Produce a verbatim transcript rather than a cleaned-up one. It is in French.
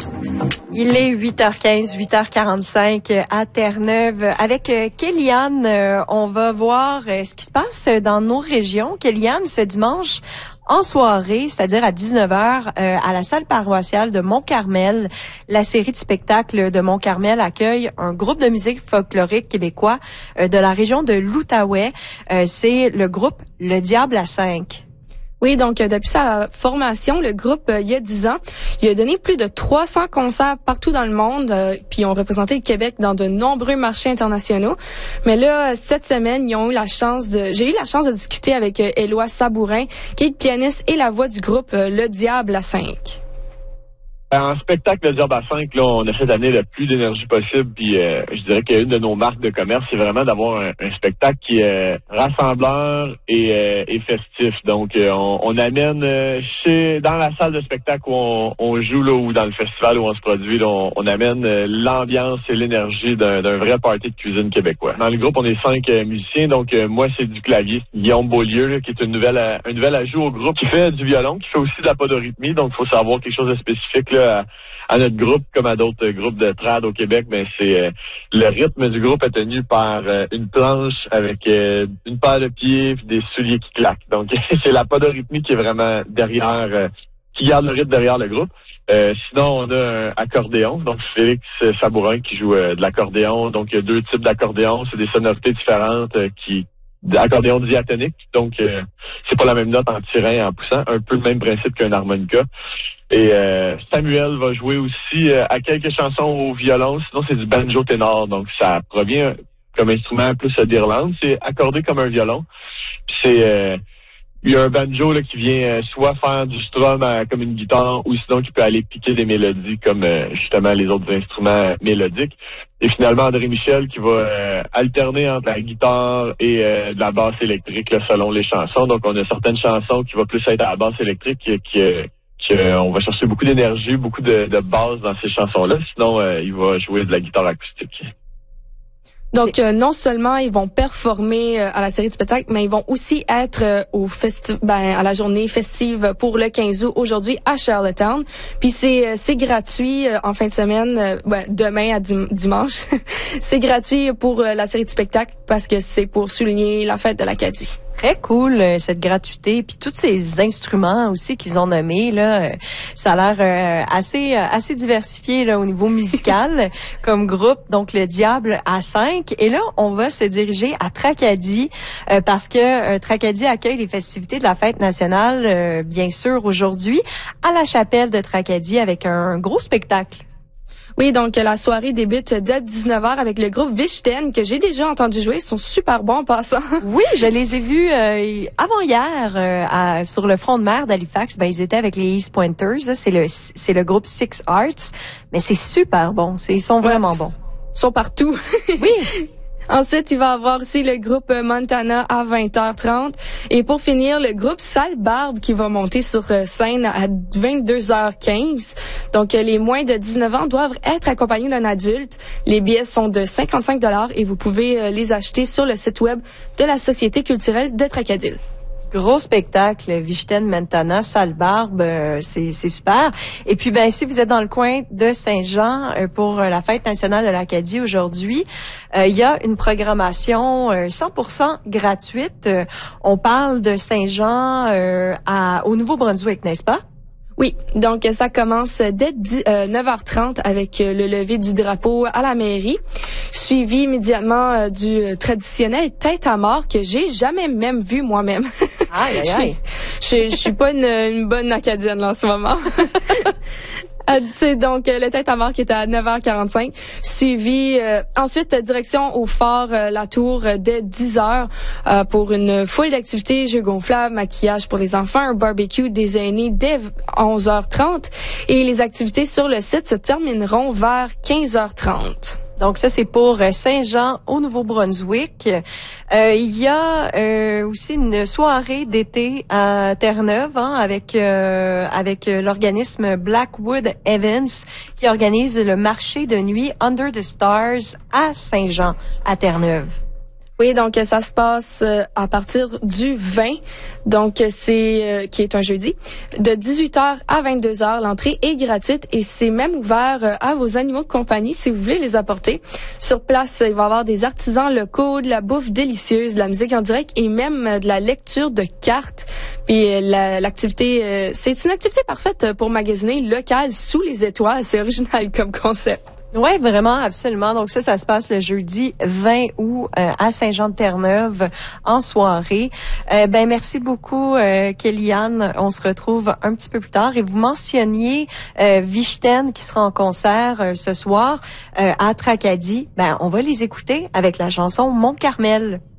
Il est huit heures quinze, huit heures quarante-cinq à Terre-Neuve. Avec Kéliane, on va voir ce qui se passe dans nos régions. Kéliane, ce dimanche, en soirée, c'est-à-dire à dix-neuf heures, euh, à la salle paroissiale de Mont-Carmel, la série de spectacles de Mont-Carmel accueille un groupe de musique folklorique québécois euh, de la région de l'Outaouais. Euh, c'est le groupe Le Diable à cinq. Oui, donc euh, depuis sa formation, le groupe, euh, il y a dix ans, il a donné plus de trois cents concerts partout dans le monde, euh, puis ils ont représenté le Québec dans de nombreux marchés internationaux. Mais là, cette semaine, ils ont eu la chance de, j'ai eu la chance de discuter avec euh, Éloi Sabourin, qui est le pianiste et la voix du groupe euh, Le Diable à cinq. En spectacle Le Diable à cinq, là, on essaie d'amener le plus d'énergie possible. Puis euh, je dirais qu'une de nos marques de commerce, c'est vraiment d'avoir un, un spectacle qui est rassembleur et, euh, et festif. Donc, euh, on, on amène euh, chez dans la salle de spectacle où on, on joue là, ou dans le festival où on se produit, là, on, on amène euh, l'ambiance et l'énergie d'un, d'un vrai party de cuisine québécois. Dans le groupe, on est cinq euh, musiciens. Donc, euh, moi, c'est du clavier. Guillaume Beaulieu, là, qui est une nouvelle, euh, un nouvel ajout au groupe, qui fait du violon, qui fait aussi de la podorythmie. Donc, il faut savoir quelque chose de spécifique là. À, à notre groupe, comme à d'autres groupes de trad au Québec, mais c'est euh, le rythme du groupe est tenu par euh, une planche avec euh, une paire de pieds et des souliers qui claquent. Donc c'est la podorythmie qui est vraiment derrière, euh, qui garde le rythme derrière le groupe. Euh, sinon, on a un accordéon, donc Félix Sabourin qui joue euh, de l'accordéon. Donc il y a deux types d'accordéon, c'est des sonorités différentes euh, qui accordéon diatonique, donc euh, c'est pas la même note en tirant et en poussant, un peu le même principe qu'un harmonica. Et euh, Samuel va jouer aussi euh, à quelques chansons au violon, sinon c'est du banjo ténor, donc ça provient comme instrument plus d'Irlande, c'est accordé comme un violon. Puis c'est euh, il y a un banjo là qui vient euh, soit faire du strum euh, comme une guitare, ou sinon qui peut aller piquer des mélodies comme euh, justement les autres instruments mélodiques. Et finalement André Michel qui va euh, alterner entre la guitare et euh, de la basse électrique là, selon les chansons. Donc on a certaines chansons qui vont plus être à la basse électrique qui, qui Euh, on va chercher beaucoup d'énergie, beaucoup de, de basse dans ces chansons-là. Sinon, euh, il va jouer de la guitare acoustique. Donc, euh, non seulement ils vont performer euh, à la série de spectacles, mais ils vont aussi être euh, au festi- ben, à la journée festive pour le quinze août aujourd'hui à Charlottetown. Puis c'est euh, c'est gratuit euh, en fin de semaine, euh, ben, demain à dim- dimanche. C'est gratuit pour euh, la série de spectacles parce que c'est pour souligner la fête de l'Acadie. Très cool, euh, cette gratuité, puis tous ces instruments aussi qu'ils ont nommés là, euh, ça a l'air euh, assez euh, assez diversifié là au niveau musical comme groupe. Donc le Diable à cinq, et là on va se diriger à Tracadie euh, parce que euh, Tracadie accueille les festivités de la fête nationale euh, bien sûr aujourd'hui à la chapelle de Tracadie avec un gros spectacle. Oui, donc la soirée débute dès dix-neuf heures avec le groupe Vichten que j'ai déjà entendu jouer. Ils sont super bons en passant. Oui, je les ai vus euh, avant-hier euh, à, sur le front de mer d'Halifax. Ben ils étaient avec les East Pointers. C'est le c'est le groupe Six Arts, mais c'est super bon. C'est, ils sont vraiment ouais, bons. Ils sont partout. Oui. Ensuite, il va y avoir aussi le groupe Montana à vingt heures trente. Et pour finir, le groupe Sale Barbe qui va monter sur scène à vingt-deux heures quinze. Donc, les moins de dix-neuf ans doivent être accompagnés d'un adulte. Les billets sont de cinquante-cinq dollars et vous pouvez les acheter sur le site web de la Société culturelle de Tracadie. Gros spectacle, Vichten, Montana, Sale Barbe, euh, c'est, c'est super. Et puis, ben, si vous êtes dans le coin de Saint-Jean euh, pour euh, la fête nationale de l'Acadie aujourd'hui, euh, il y a une programmation euh, cent pour cent gratuite. Euh, on parle de Saint-Jean euh, à, au Nouveau-Brunswick, n'est-ce pas? Oui, donc ça commence dès dix, euh, neuf heures trente avec euh, le lever du drapeau à la mairie, suivi immédiatement euh, du euh, traditionnel tête à mort que j'ai jamais même vu moi-même. Aïe, aïe, aïe. Je, je, je suis pas une, une bonne Acadienne là, en ce moment. C'est donc euh, le tête à mort qui est à neuf heures quarante-cinq, suivi euh, ensuite direction au fort euh, La Tour euh, dès dix heures euh, pour une foule d'activités, jeux gonflables, maquillage pour les enfants, un barbecue des aînés dès onze heures trente, et les activités sur le site se termineront vers quinze heures trente. Donc ça, c'est pour Saint-Jean au Nouveau-Brunswick. Euh, il y a euh, aussi une soirée d'été à Terre-Neuve hein, avec euh, avec l'organisme Blackwood Evans qui organise le marché de nuit Under the Stars à Saint-Jean à Terre-Neuve. Oui, donc ça se passe à partir du vingt, donc c'est qui est un jeudi, de dix-huit heures à vingt-deux heures. L'entrée est gratuite et c'est même ouvert à vos animaux de compagnie si vous voulez les apporter. Sur place, il va y avoir des artisans locaux, de la bouffe délicieuse, de la musique en direct et même de la lecture de cartes. Puis la, l'activité, c'est une activité parfaite pour magasiner local sous les étoiles. C'est original comme concept. Oui, vraiment, absolument. Donc ça, ça se passe le jeudi vingt août euh, à Saint-Jean-de-Terre-Neuve en soirée. Euh, ben merci beaucoup, euh, Kéliane. On se retrouve un petit peu plus tard. Et vous mentionniez euh, Vichten qui sera en concert euh, ce soir euh, à Tracadie. Ben on va les écouter avec la chanson Mont Carmel.